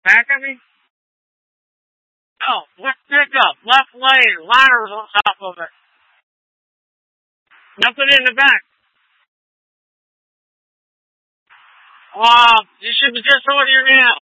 Back of me? Oh, what pickup? Left lane, ladders on top of it. Nothing in the back. You should be just on your now.